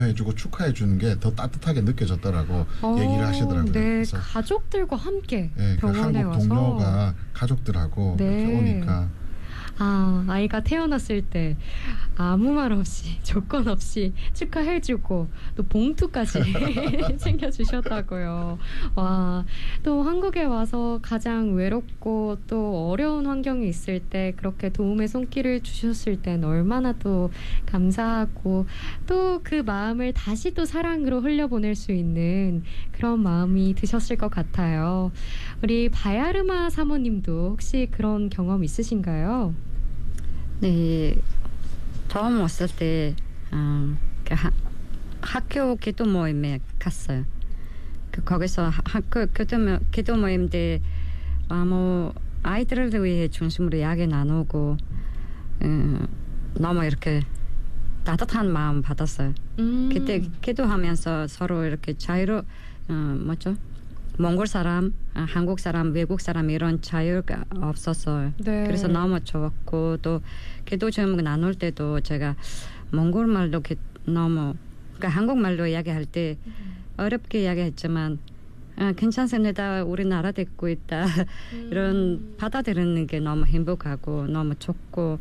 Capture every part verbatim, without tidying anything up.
해주고 축하해 주는 게 더 따뜻하게 느껴졌더라고 어, 얘기를 하시더라고요. 네, 그래서 가족들과 함께 네, 병원에 그 한국 와서 동료가 가족들하고 네. 이렇게 오니까 아, 아이가 태어났을 때 아무 말 없이 조건 없이 축하해주고 또 봉투까지 챙겨주셨다고요. 와, 또 한국에 와서 가장 외롭고 또 어려운 환경에 있을 때 그렇게 도움의 손길을 주셨을 땐 얼마나 또 감사하고 또 그 마음을 다시 또 사랑으로 흘려보낼 수 있는 그런 마음이 드셨을 것 같아요. 우리 바야르마 사모님도 혹시 그런 경험 있으신가요? 네, 처음 왔을 때 어, 그 하, 학교 기도 모임에 갔어요. 그 거기서 하, 학교 기도, 모, 기도 모임 때 어, 뭐 아이들을 위해 중심으로 이야기 나누고 어, 너무 이렇게 따뜻한 마음 받았어요. 음. 그때 기도하면서 서로 이렇게 자유로 어, 뭐죠? 몽골 사람, 한국 사람, 외국 사람 이런 자유가 없었어요. 네. 그래서 너무 좋았고 또 기도 제목 나눌 때도 제가 몽골 말로 너무 그러니까 한국말로 이야기할 때 어렵게 이야기했지만 아, 괜찮습니다. 우리나라 듣고 있다. 음. 이런 받아들이는 게 너무 행복하고 너무 좋고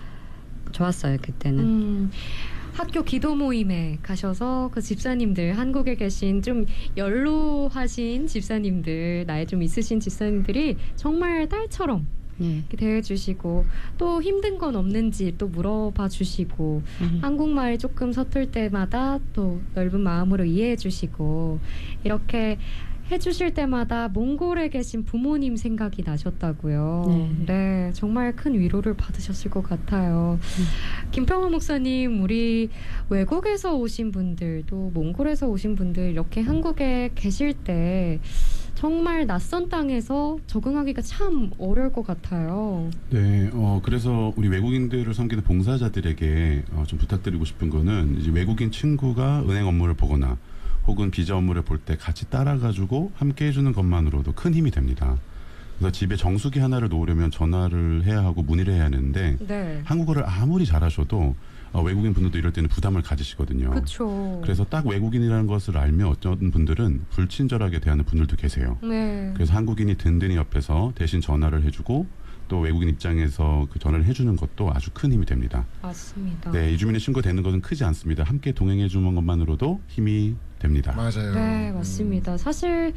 좋았어요 그때는. 음. 학교 기도 모임에 가셔서 그 집사님들 한국에 계신 좀 연로하신 집사님들 나이 좀 있으신 집사님들이 정말 딸처럼 네. 이렇게 대해주시고 또 힘든 건 없는지 또 물어봐 주시고 음. 한국말 조금 서툴 때마다 또 넓은 마음으로 이해해 주시고 이렇게 해주실 때마다 몽골에 계신 부모님 생각이 나셨다고요. 네, 네 정말 큰 위로를 받으셨을 것 같아요. 음. 김평화 목사님, 우리 외국에서 오신 분들 또 몽골에서 오신 분들 이렇게 한국에 계실 때 정말 낯선 땅에서 적응하기가 참 어려울 것 같아요. 네, 어, 그래서 우리 외국인들을 섬기는 봉사자들에게 어, 좀 부탁드리고 싶은 거는 이제 외국인 친구가 은행 업무를 보거나 혹은 비자 업무를 볼 때 같이 따라가지고 함께 해주는 것만으로도 큰 힘이 됩니다. 그래서 집에 정수기 하나를 놓으려면 전화를 해야 하고 문의를 해야 하는데 네. 한국어를 아무리 잘하셔도 어, 외국인 분들도 이럴 때는 부담을 가지시거든요. 그쵸. 그래서 딱 외국인이라는 것을 알면 어떤 분들은 불친절하게 대하는 분들도 계세요. 네. 그래서 한국인이 든든히 옆에서 대신 전화를 해주고 또 외국인 입장에서 그 전화를 해주는 것도 아주 큰 힘이 됩니다. 맞습니다. 네, 이주민의 친구가 되는 것은 크지 않습니다. 함께 동행해 주는 것만으로도 힘이 됩니다. 맞아요. 네, 맞습니다. 음. 사실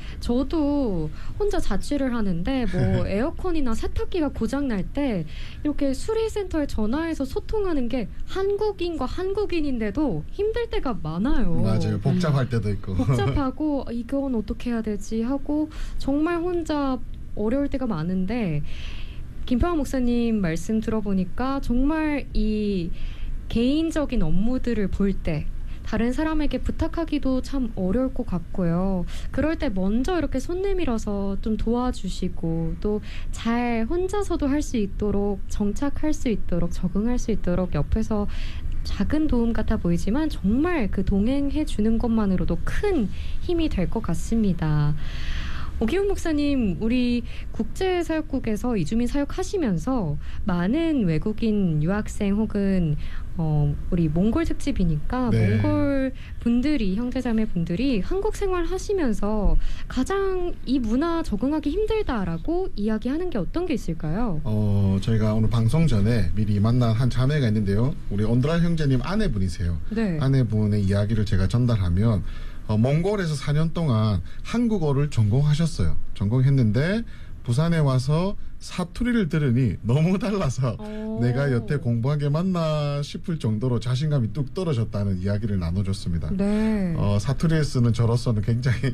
저도 혼자 자취를 하는데 뭐 에어컨이나 세탁기가 고장 날 때 이렇게 수리센터에 전화해서 소통하는 게 한국인과 한국인인데도 힘들 때가 많아요. 맞아요. 복잡할 때도 있고. 복잡하고 이건 어떻게 해야 되지 하고 정말 혼자 어려울 때가 많은데 김평화 목사님 말씀 들어보니까 정말 이 개인적인 업무들을 볼 때 다른 사람에게 부탁하기도 참 어려울 것 같고요. 그럴 때 먼저 이렇게 손 내밀어서 좀 도와주시고 또 잘 혼자서도 할 수 있도록 정착할 수 있도록 적응할 수 있도록 옆에서 작은 도움 같아 보이지만 정말 그 동행해 주는 것만으로도 큰 힘이 될 것 같습니다. 오기훈 목사님, 우리 국제사역국에서 이주민 사역하시면서 많은 외국인 유학생 혹은 어, 우리 몽골 특집이니까 네. 몽골 분들이 형제자매 분들이 한국 생활 하시면서 가장 이 문화 적응하기 힘들다라고 이야기하는 게 어떤 게 있을까요? 어, 저희가 오늘 방송 전에 미리 만난 한 자매가 있는데요. 우리 온드랄 형제님 아내분이세요. 네. 아내분의 이야기를 제가 전달하면 어, 몽골에서 사 년 동안 한국어를 전공하셨어요. 전공했는데 부산에 와서 사투리를 들으니 너무 달라서 오. 내가 여태 공부한 게 맞나 싶을 정도로 자신감이 뚝 떨어졌다는 이야기를 나눠줬습니다. 네. 어, 사투리에 쓰는 저로서는 굉장히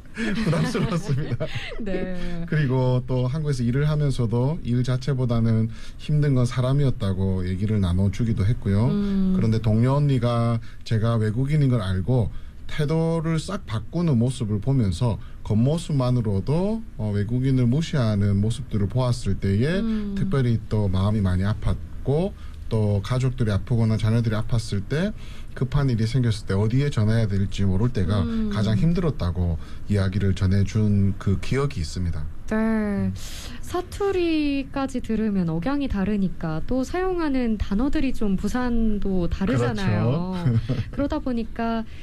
부담스러웠습니다. 네. 그리고 또 한국에서 일을 하면서도 일 자체보다는 힘든 건 사람이었다고 얘기를 나눠주기도 했고요. 음. 그런데 동료 언니가 제가 외국인인 걸 알고 태도를 싹 바꾸는 모습을 보면서 겉모습만으로도 어, 외국인을 무시하는 모습들을 보았을 때에 음. 특별히 또 마음이 많이 아팠고 또 가족들이 아프거나 자녀들이 아팠을 때 급한 일이 생겼을 때 어디에 전화해야 될지 모를 때가 음. 가장 힘들었다고 이야기를 전해준 그 기억이 있습니다. 네. 사투리까지 들으면 억양이 다르니까 또 사용하는 단어들이 좀 부산도 다르잖아요. 그러다 보니까